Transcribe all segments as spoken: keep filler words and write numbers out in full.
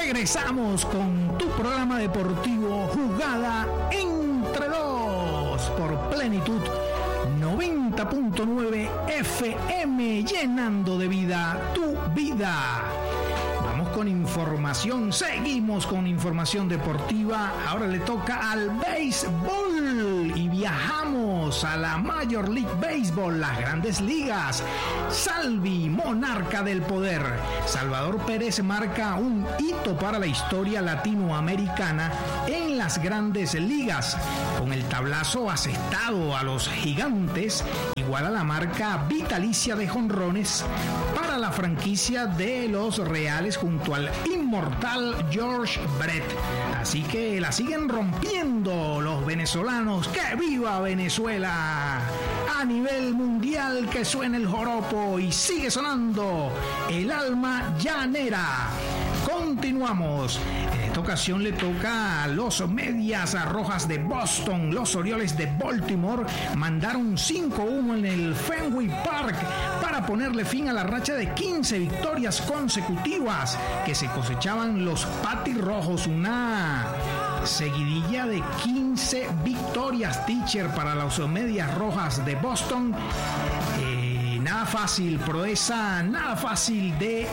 Regresamos con tu programa deportivo Jugada Entre Dos por Plenitud noventa punto nueve F M, llenando de vida tu vida. Vamos con información, seguimos con información deportiva. Ahora le toca al béisbol y viajamos a la Major League Baseball, las grandes ligas. Salvi, monarca del poder. Salvador Pérez marca un hito para la historia latinoamericana en las grandes ligas. Con el tablazo asestado a los gigantes, iguala la marca vitalicia de jonrones para la franquicia de los Reales junto al inmortal George Brett. Así que la siguen rompiendo los venezolanos. ¡Que viva Venezuela! A nivel mundial que suene el joropo y sigue sonando el alma llanera. Continuamos. En esta ocasión le toca a los Medias Rojas de Boston. Los Orioles de Baltimore mandaron cinco uno en el Fenway Park para ponerle fin a la racha de quince victorias consecutivas que se cosechaban los patirrojos. Una seguidilla de quince victorias, teacher, para los Medias Rojas de Boston. Eh, nada fácil, proeza, nada fácil de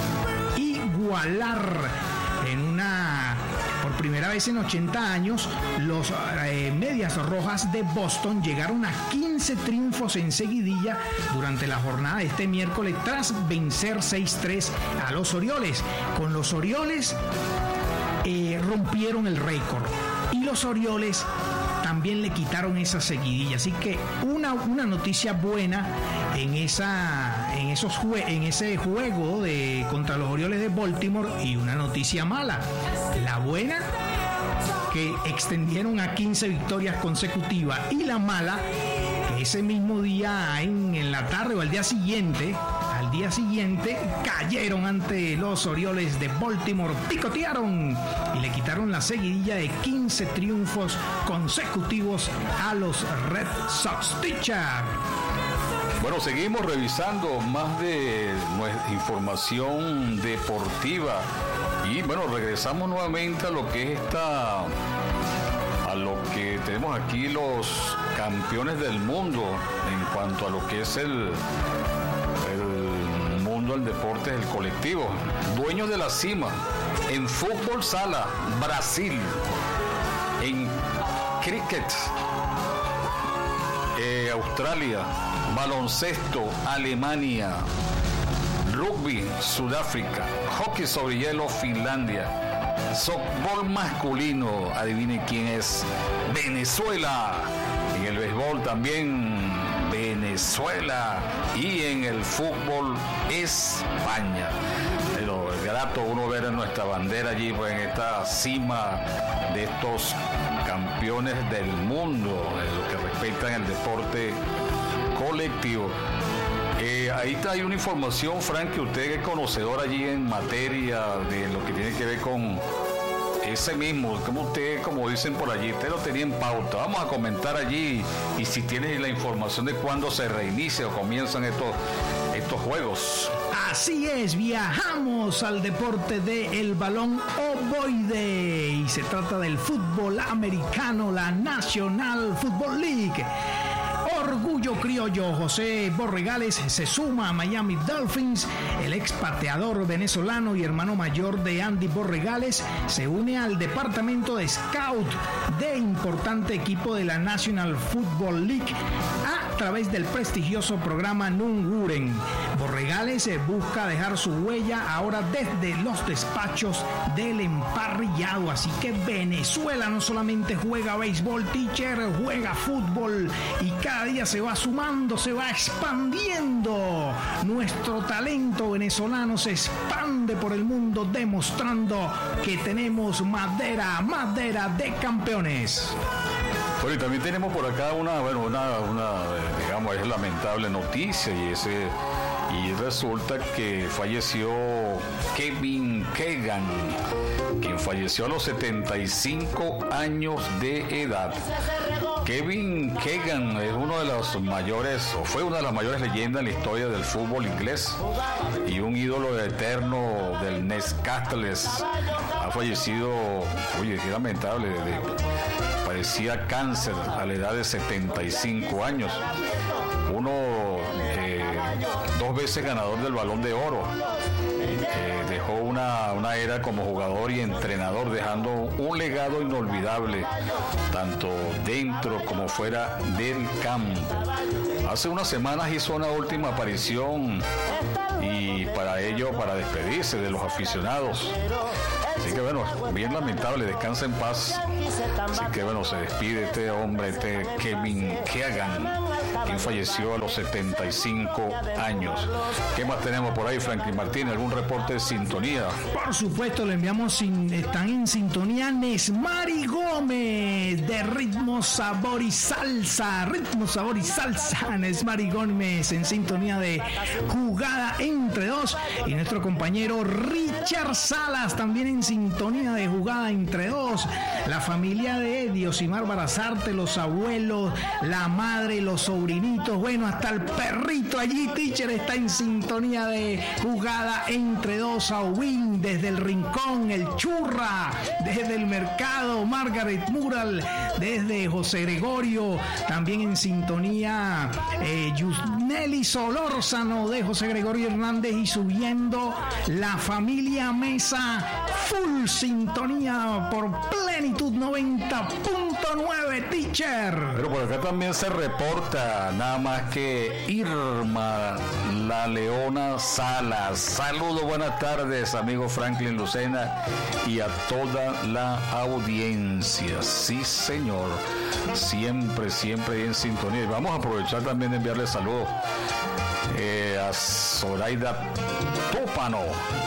igualar. En una, por primera vez en ochenta años, los eh, Medias Rojas de Boston llegaron a quince triunfos en seguidilla durante la jornada de este miércoles tras vencer seis tres a los Orioles. Con los Orioles eh, rompieron el récord y los Orioles también le quitaron esa seguidilla. Así que una, una noticia buena en esa en esos jue, en ese juego de contra los Orioles de Baltimore, y una noticia mala. La buena, que extendieron a quince victorias consecutivas, y la mala, que ese mismo día en, en la tarde o al día siguiente al día siguiente cayeron ante los Orioles de Baltimore, picotearon y le quitaron la seguidilla de quince triunfos consecutivos a los Red Sox. Teacher. Bueno, seguimos revisando más de nuestra información deportiva y bueno, regresamos nuevamente a lo que es esta, a lo que tenemos aquí, los campeones del mundo en cuanto a lo que es el el mundo del deporte del colectivo. Dueños de la cima en fútbol sala, Brasil. En cricket, eh, Australia. Baloncesto, Alemania. Rugby, Sudáfrica. Hockey sobre hielo, Finlandia. Softball masculino, adivine quién es, Venezuela. En el béisbol también Venezuela. Y en el fútbol, España. Pero es grato uno ver en nuestra bandera allí, pues, en esta cima de estos campeones del mundo, en lo que respecta el deporte colectivo. Eh, ahí hay una información, Frank, que usted es conocedor allí en materia de lo que tiene que ver con ese mismo, como usted, como dicen por allí, usted lo tenía en pauta. Vamos a comentar allí, y si tiene la información de cuándo se reinicia o comienzan estos, estos juegos. Así es, viajamos al deporte del balón ovoide y se trata del fútbol americano, la National Football League. Orgullo criollo, José Borregales se suma a Miami Dolphins. El expateador venezolano y hermano mayor de Andy Borregales se une al departamento de scout de importante equipo de la National Football League a través del prestigioso programa Nunguren. Borregales busca dejar su huella ahora desde los despachos del emparrillado. Así que Venezuela no solamente juega béisbol, teacher, juega fútbol, y cada día se va sumando, se va expandiendo. Nuestro talento venezolano se expande por el mundo, demostrando que tenemos madera, madera de campeones. Bueno, y también tenemos por acá una, bueno, una, una digamos, es lamentable noticia, y ese Y resulta que falleció Kevin Keegan, quien falleció a los setenta y cinco años de edad. Kevin Keegan es uno de los mayores, o fue una de las mayores leyendas en la historia del fútbol inglés y un ídolo eterno del Newcastle. Ha fallecido, oye, qué lamentable, de, de, padecía cáncer a la edad de setenta y cinco años. Uno, eh, dos veces ganador del Balón de Oro. Eh, dejó una, una era como jugador y entrenador, dejando un legado inolvidable, tanto dentro como fuera del campo. Hace unas semanas hizo una última aparición y para ello, para despedirse de los aficionados. Así que bueno, bien lamentable, descansa en paz. Así que bueno, se despide este hombre, este Kevin Keegan, quien falleció a los setenta y cinco años. ¿Qué más tenemos por ahí, Franklin Martín? ¿Algún reporte de sintonía? Por supuesto, le enviamos, sin, están en sintonía Nesmari Gómez, de Ritmo, Sabor y Salsa. Ritmo, Sabor y Salsa, Nesmari Gómez, en sintonía de Jugada Entre Dos. Y nuestro compañero Richard Salas, también en sintonía de Jugada Entre Dos. La familia de Diosimar Barazarte, los abuelos, la madre, los sobrinitos, bueno, hasta el perrito allí, teacher, está en sintonía de Jugada Entre Dos. Aubin, desde el Rincón, el Churra, desde el Mercado, Margaret Mural, desde José Gregorio, también en sintonía eh, Yusneli Solórzano, de José Gregorio Hernández, y subiendo la familia Mesa, full sintonía por Plenitud noventa punto nueve, teacher. Pero por acá también se reporta nada más que Irma La Leona Salas. Saludos, buenas tardes, amigo Franklin Lucena y a toda la audiencia. Sí, señor, siempre, siempre en sintonía. Y vamos a aprovechar también de enviarle saludos eh, a Zoraida Tupano.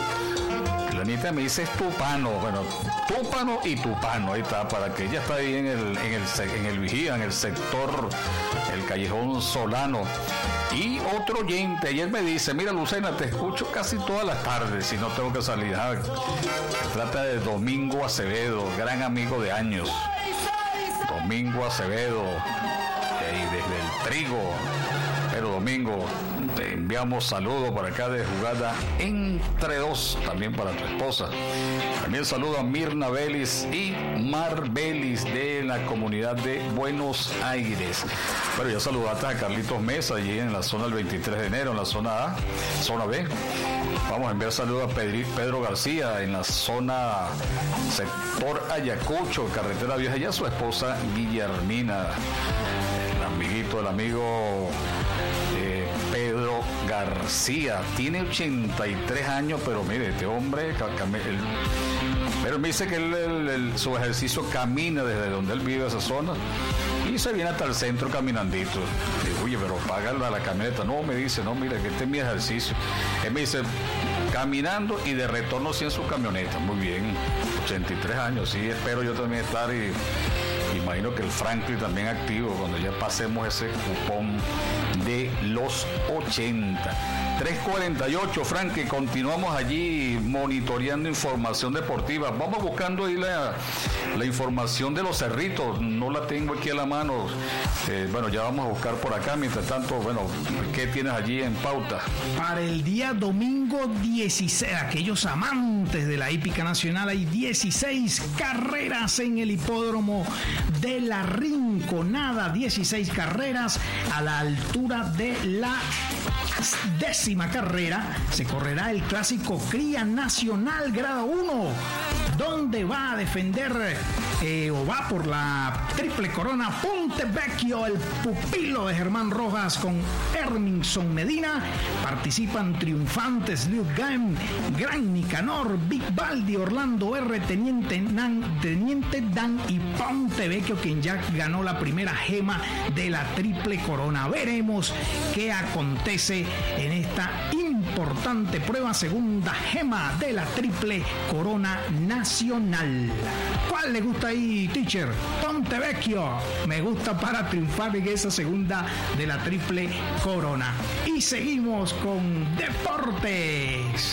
La nieta me dice Tupano, bueno, Tupano y Tupano, ahí está, para que ella está ahí en el, en el, en el Vigía, en el sector, el Callejón Solano. Y otro oyente, ayer me dice, mira Lucena, te escucho casi todas las tardes y no tengo que salir. Ah, se trata de Domingo Acevedo, gran amigo de años. Domingo Acevedo, ahí desde el Trigo. Pero Domingo, te enviamos saludos por acá de Jugada Entre Dos, también para tu esposa. También saludo a Mirna Vélez y Mar Vélez de la comunidad de Buenos Aires. Bueno, ya saludaste a Carlitos Mesa allí en la zona del veintitrés de enero, en la zona A, zona B. Vamos a enviar saludos a Pedro, Pedro García en la zona sector Ayacucho, carretera vieja, y a su esposa Guillermina, el amiguito, el amigo eh, Pedro García. Tiene ochenta y tres años, pero mire, este hombre, el, pero me dice que él, el, el, su ejercicio camina desde donde él vive, esa zona, y se viene hasta el centro caminandito. Digo, oye, pero págala la camioneta. No, me dice, no, mira, que este es mi ejercicio. Él me dice, caminando y de retorno sí en su camioneta. Muy bien, ochenta y tres años, sí, espero yo también estar, y imagino que el Franklin también activo cuando ya pasemos ese cupón de los ochenta. tres cuarenta y ocho, Franklin, continuamos allí monitoreando información deportiva. Vamos buscando ahí la, la información de los Cerritos, no la tengo aquí a la mano. Eh, bueno, ya vamos a buscar por acá. Mientras tanto, bueno, ¿qué tienes allí en pauta? Para el día domingo dieciséis, aquellos amantes de la hípica nacional, hay dieciséis carreras en el hipódromo de La Rinconada, dieciséis carreras a la altura de la décima carrera. Se correrá el clásico Cría Nacional Grado uno, donde va a defender eh, o va por la triple corona Ponte Vecchio, el pupilo de Germán Rojas, con Herminson Medina. Participan triunfantes Liu Game, Gran Nicanor, Big Baldi, Orlando R, Teniente, Nan, Teniente Dan y Ponte Vecchio, quien ya ganó la primera gema de la triple corona. Veremos qué acontece en esta importante importante prueba, segunda gema de la triple corona nacional. ¿Cuál le gusta ahí, teacher? Ponte Vecchio. Me gusta para triunfar en esa segunda de la triple corona. Y seguimos con deportes.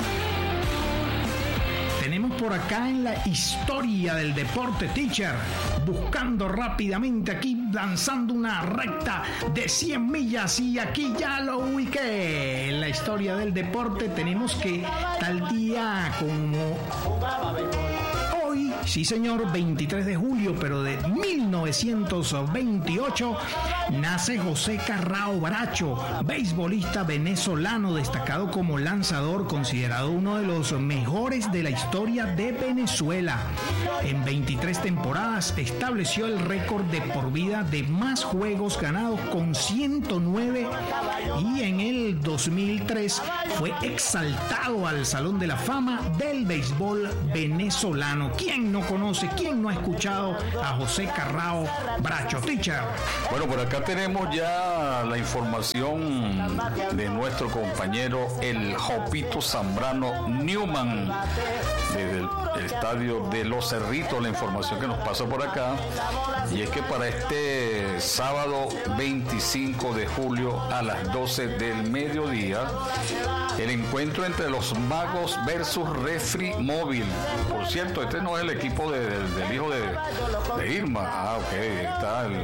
Tenemos por acá en la historia del deporte, teacher, buscando rápidamente aquí, lanzando una recta de cien millas, y aquí ya lo ubiqué. En la historia del deporte tenemos que tal día como hoy, sí señor, veintitrés de julio, pero de mil novecientos veintiocho, nace José Carrao Bracho, beisbolista venezolano, destacado como lanzador, considerado uno de los mejores de la historia de Venezuela. En veintitrés temporadas estableció el récord de por vida de más juegos ganados con ciento nueve, y en el dos mil tres fue exaltado al Salón de la Fama del béisbol venezolano. ¿Quién no conoce, quién no ha escuchado a José Carrao Bracho, teacher? Bueno, por acá tenemos ya la información de nuestro compañero el Jopito Zambrano Newman desde el, el estadio de Los Cerritos. La información que nos pasa por acá, y es que para este sábado veinticinco de julio a las doce del mediodía, el encuentro entre los Magos versus Refri Móvil. Por cierto, este no es el equipo de, de, del hijo de, de Irma. Ah, ok, está el,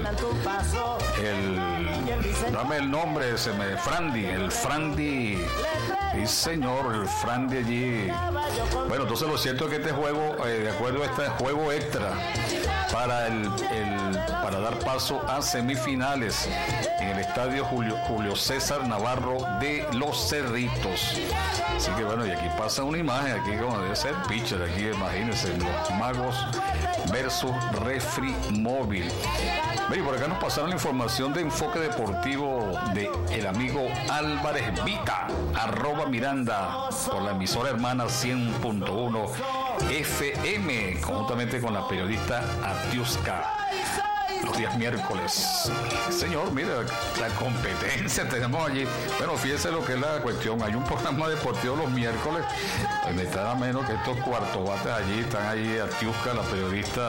el dame el nombre, se me Frandi, el Frandi, sí señor, el Frandi allí. Bueno, entonces lo cierto es que este juego, eh, de acuerdo a este juego extra para el, el para dar paso a semifinales en el estadio Julio, Julio César Navarro de Los Cerritos. Así que bueno, y aquí pasa una imagen, aquí como debe ser pitcher, aquí imagínense, los Magos versus Refri Móvil. Y por acá nos pasaron la información de Enfoque Deportivo de el amigo Álvarez Vita, arroba Miranda, por la emisora hermana cien punto uno F M, conjuntamente con la periodista Atiuska, los días miércoles. Señor, mira, la competencia tenemos allí. Bueno, fíjese lo que es la cuestión. Hay un programa deportivo los miércoles, pues me está a menos que estos cuartos bates allí, están allí Atiuska, la periodista,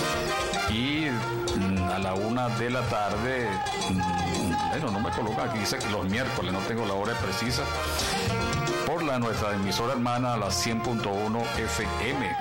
y a la una de la tarde, bueno, no me colocan aquí, dice que los miércoles, no tengo la hora precisa, por la nuestra emisora hermana, la cien punto uno F M.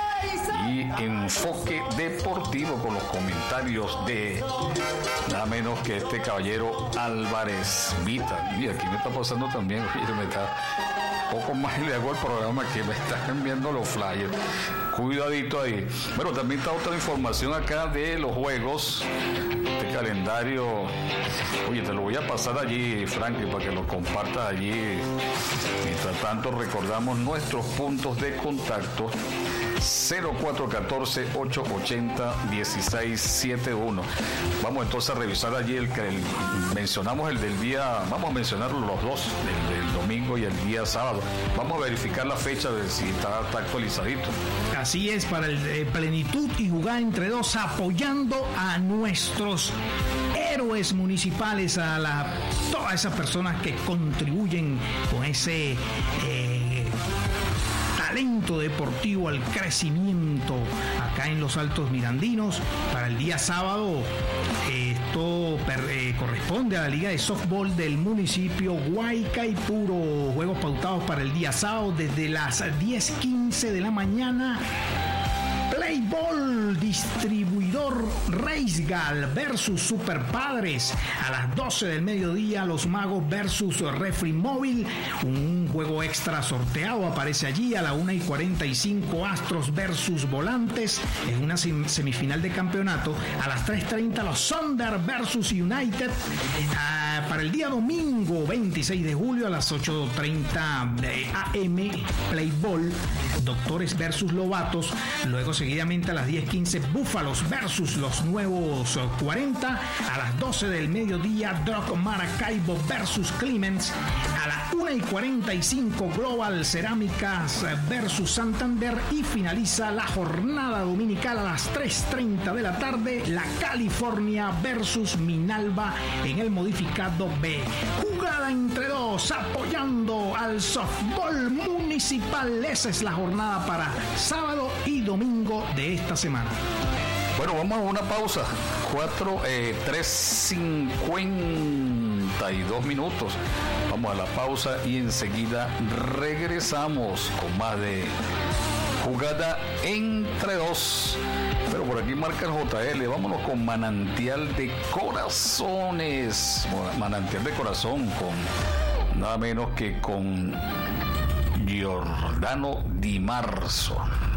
Y Enfoque Deportivo con los comentarios de nada menos que este caballero Álvarez Vita. Y aquí me está pasando también, oye, me está poco más y le hago el programa que me están enviando los flyers. Cuidadito ahí. Bueno, también está otra información acá de los juegos. Este calendario, oye, te lo voy a pasar allí, Franklin, para que lo compartas allí. Mientras tanto, recordamos nuestros puntos de contacto: cero cuatro uno cuatro, ocho ocho cero, uno seis siete uno. Vamos entonces a revisar allí el que mencionamos, el del día, vamos a mencionar los dos, el del domingo y el día sábado. Vamos a verificar la fecha de si está, está actualizadito. Así es, para el eh, Plenitud y Jugada entre dos, apoyando a nuestros héroes municipales, a la, todas esas personas que contribuyen con ese eh, talento deportivo al crecimiento acá en los Altos Mirandinos. Para el día sábado, eh, esto per, eh, corresponde a la Liga de Softball del municipio Guaycaipuro. Juegos pautados para el día sábado desde las diez quince de la mañana. Play Ball, distribuidor Reisgal versus Super Padres. A las doce del mediodía, los Magos versus Refri Móvil. Un juego extra sorteado aparece allí. A la una y cuarenta y cinco, Astros versus Volantes en una semifinal de campeonato. A las tres treinta, los Thunder versus United. Uh, para el día domingo veintiséis de julio a las ocho treinta A M, Play Ball, Doctores versus Lobatos. Luego seguidamente a las diez quince, Búfalos versus los Nuevos cuarenta. A las doce del mediodía, Drog Maracaibo versus Clemens. A las una y cuarenta y cinco, Global Cerámicas versus Santander. Y finaliza la jornada dominical a las tres treinta de la tarde, la California versus Minalba en el modificado Liga dos B. Jugada entre dos, apoyando al softball municipal. Esa es la jornada para sábado y domingo de esta semana. Bueno, vamos a una pausa. Cuatro, eh, tres cincuenta y dos minutos. Vamos a la pausa y enseguida regresamos con más de Jugada entre dos. Pero por aquí marca el J L. Vámonos con Manantial de Corazones. Manantial de Corazón con nada menos que con Giordano Di Marzo.